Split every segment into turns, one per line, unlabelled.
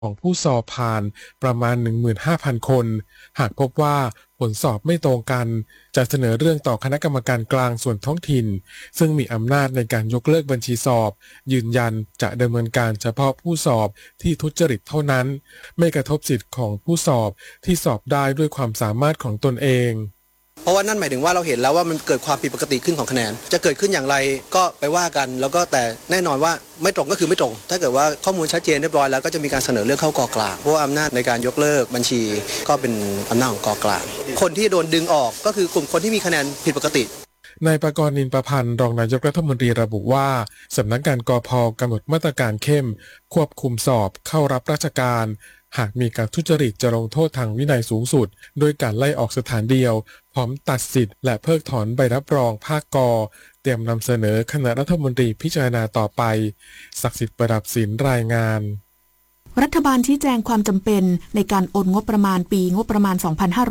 ของผู้สอบผ่านประมาณ 15,000 คนหากพบว่าผลสอบไม่ตรงกันจะเสนอเรื่องต่อคณะกรรมการกลางส่วนท้องถิ่นซึ่งมีอำนาจในการยกเลิกบัญชีสอบยืนยันจะดำเนินการเฉพาะผู้สอบที่ทุจริตเท่านั้นไม่กระทบสิทธิของผู้สอบที่สอบได้ด้วยความสามารถของตนเอง
เพราะว่านั่นหมายถึงว่าเราเห็นแล้วว่ามันเกิดความผิดปกติขึ้นของคะแนนจะเกิดขึ้นอย่างไรก็ไปว่ากันแล้วก็แต่แน่นอนว่าไม่ตรงก็คือไม่ตรงถ้าเกิดว่าข้อมูลชัดเจนเรียบร้อยแล้วก็จะมีการเสนอเรื่องเข้ากกลางเพราะว่าอำนาจในการยกเลิกบัญชีก็เป็นอำนาจของกกลางคนที่โดนดึงออกก็คือกลุ่มคนที่มีคะแนนผิดปกติ
นายปกรณ์ นินประพันธ์รองนายกรัฐมนตรีระบุว่าสำนักงานกพ.กำหนดมาตรการเข้มควบคุมสอบเข้ารับราชการหากมีการทุจริตจะลงโทษทางวินัยสูงสุดโดยการไล่ออกสถานเดียวพร้อมตัดสิทธิ์และเพิกถอนใบรับรองภาคกเตรียมนำเสนอคณะรัฐมนตรีพิจารณาต่อไปศักดิ์สิทธิ์ประดับศิลป์รายงาน
รัฐบาลชี้แจงความจำเป็นในการโอนงบประมาณปีงบประมาณ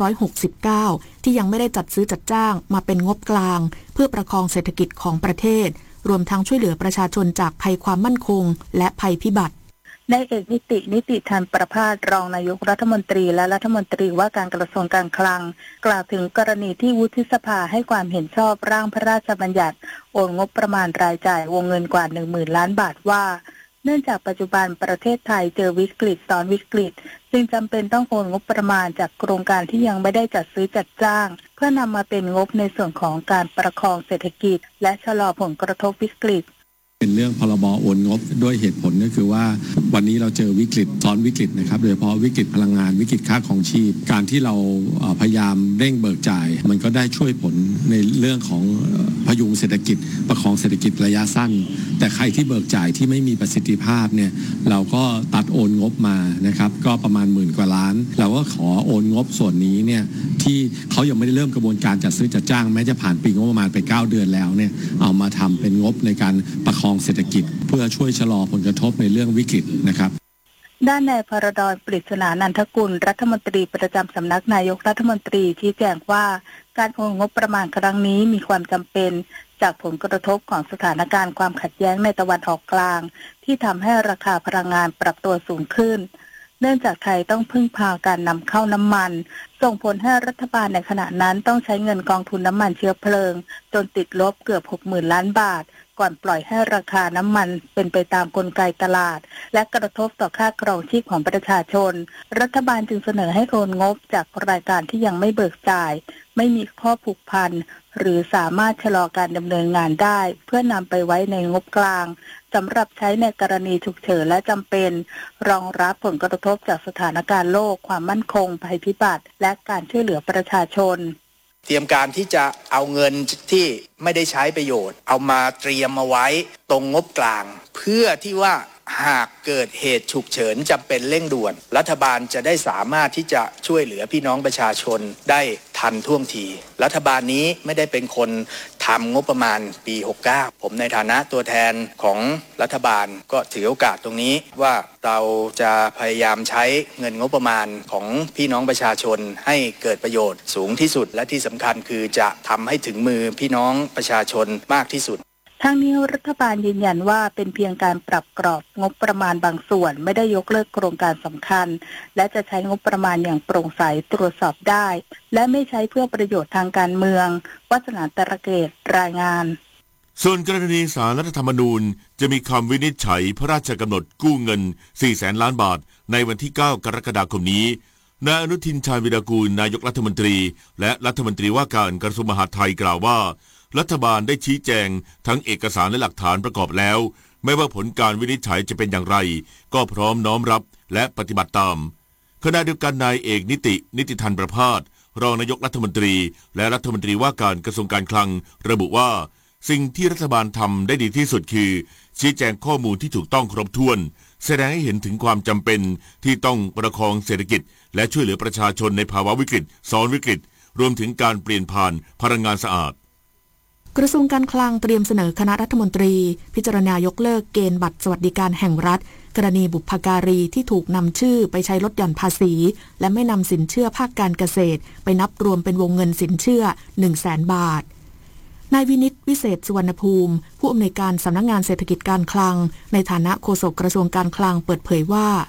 2569 ที่ยังไม่ได้จัดซื้อจัดจ้างมาเป็นงบกลางเพื่อประคองเศรษฐกิจของประเทศรวมทั้งช่วยเหลือประชาชนจากภัยความมั่นคงและภัยพิบัติ
นายเอกนิติธันประภาสรองนายกรัฐมนตรีและรัฐมนตรีว่าการกระทรวงการคลังกล่าวถึงกรณีที่วุฒิสภาให้ความเห็นชอบร่างพระราชบัญญัติโอนงบประมาณรายจ่ายวงเงินกว่า 10,000 ล้านบาทว่าเนื่องจากปัจจุบันประเทศไทยเจอวิกฤตซ้อนวิกฤตจึงจำเป็นต้องโอนงบประมาณจากโครงการที่ยังไม่ได้จัดซื้อจัดจ้างเพื่อนำมาเป็นงบในส่วนของการประคองเศรษฐกิจและชะลอผลกระทบวิกฤต
เป็นเรื่องพรบโอนงบด้วยเหตุผลก็คือว่าวันนี้เราเจอวิกฤตซ้อนวิกฤตนะครับโดยเฉพาะวิกฤตพลังงานวิกฤตค่าของชีพการที่เราพยายามเร่งเบิกจ่ายมันก็ได้ช่วยผลในเรื่องของพยุงเศรษฐกิจประคองเศรษฐกิจระยะสั้นแต่ใครที่เบิกจ่ายที่ไม่มีประสิทธิภาพเนี่ยเราก็ตัดโอนงบมานะครับก็ประมาณ10,000 กว่าล้านเราก็ขอโอนงบส่วนนี้เนี่ยที่เขายังไม่ได้เริ่มกระบวนการจัดซื้อจัดจ้างแม้จะผ่านปีงบประมาณไป9 เดือนแล้วเนี่ยเอามาทำเป็นงบในการประคองเศรษฐกิจเพื่อช่วยชะลอผลกระทบในเรื่องวิกฤตนะครับ
ด้านนายพรดร ปริศนานันทกุลรัฐมนตรีประจำสำนักนายกรัฐมนตรีชี้แจงว่าการโอนงบประมาณครั้งนี้มีความจำเป็นจากผลกระทบของสถานการณ์ความขัดแย้งในตะวันออกกลางที่ทำให้ราคาพลังงานปรับตัวสูงขึ้นเนื่องจากไทยต้องพึ่งพาการนำเข้าน้ำมันส่งผลให้รัฐบาลในขณะนั้นต้องใช้เงินกองทุนน้ำมันเชื้อเพลิงจนติดลบเกือบ 60,000 ล้านบาทก่อนปล่อยให้ราคาน้ำมันเป็นไปตามกลไกตลาดและกระทบต่อค่าครองชีพของประชาชนรัฐบาลจึงเสนอให้โอนงบจากรายการที่ยังไม่เบิกจ่ายไม่มีข้อผูกพันหรือสามารถชะลอการดำเนินงานได้เพื่อนำไปไว้ในงบกลางสำหรับใช้ในกรณีฉุกเฉินและจำเป็นรองรับผลกระทบจากสถานการณ์โลกความมั่นคงภัยพิบัติและการช่วยเหลือประชาชน
เตรียมการที่จะเอาเงินที่ไม่ได้ใช้ประโยชน์เอามาเตรียมมาไว้ตรงงบกลางเพื่อที่ว่าหากเกิดเหตุฉุกเฉินจำเป็นเร่งด่วนรัฐบาลจะได้สามารถที่จะช่วยเหลือพี่น้องประชาชนได้ทันท่วงทีรัฐบาลนี้ไม่ได้เป็นคนทำงบประมาณปี69ผมในฐานะตัวแทนของรัฐบาลก็ถือโอกาสตรงนี้ว่าเราจะพยายามใช้เงินงบประมาณของพี่น้องประชาชนให้เกิดประโยชน์สูงที่สุดและที่สำคัญคือจะทำให้ถึงมือพี่น้องประชาชนมากที่สุด
ทั้งนี้รัฐบาลยืนยันว่าเป็นเพียงการปรับกรอบงบประมาณบางส่วนไม่ได้ยกเลิกโครงการสำคัญและจะใช้งบประมาณอย่างโปร่งใสตรวจสอบได้และไม่ใช้เพื่อประโยชน์ทางการเมืองวัฒนาตระเกตรายงาน
ส่วนกรณีศาลรัฐธรรมนูญจะมีคำวินิจฉัยพระราชกำหนดกู้เงิน 400,000 ล้านบาทในวันที่ 9 กรกฎาคมนี้นายอนุทิน ชาญวิรากูลนายกรัฐมนตรีและรัฐมนตรีว่าการกระทรวงมหาดไทยกล่าวว่ารัฐบาลได้ชี้แจงทั้งเอกสารและหลักฐานประกอบแล้วไม่ว่าผลการวินิจฉัยจะเป็นอย่างไรก็พร้อมน้อมรับและปฏิบัติตามขณะเดียวกันนายเอกนิติธันประภาสรองนายกรัฐมนตรีและรัฐมนตรีว่าการกระทรวงการคลังระบุว่าสิ่งที่รัฐบาลทำได้ดีที่สุดคือชี้แจงข้อมูลที่ถูกต้องครบถ้วนแสดงให้เห็นถึงความจำเป็นที่ต้องประคองเศรษฐกิจและช่วยเหลือประชาชนในภาวะวิกฤตซ้อนวิกฤตรวมถึงการเปลี่ยนผ่านพลังงานสะอาด
กระทรวงการคลังเตรียมเสนอคณะรัฐมนตรีพิจารณายกเลิกเกณฑ์บัตรสวัสดิการแห่งรัฐกรณีบุพการีที่ถูกนำชื่อไปใช้ลดหย่อนภาษีและไม่นำสินเชื่อภาคการเกษตรไปนับรวมเป็นวงเงินสินเชื่อ 100,000 บาทนายวินิตวิเศษสุวรรณภูมิผู้อำนวยการสำนักงานเศรษฐกิจการคลังในฐานะโฆษกกระทรวงการคลังเปิดเผยว่า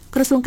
กระทรวง